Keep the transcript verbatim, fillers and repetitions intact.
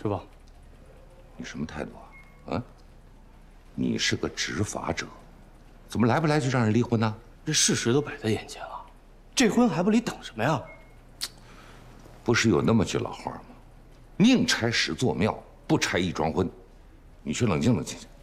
师傅， 你什么态度啊？啊？你是个执法者，怎么来不来就让人离婚呢？ 这事实都摆在眼前了，这婚还不离，等什么呀？ 不是有那么句老话吗？宁拆十座庙，不拆一桩婚。你去冷静冷静去。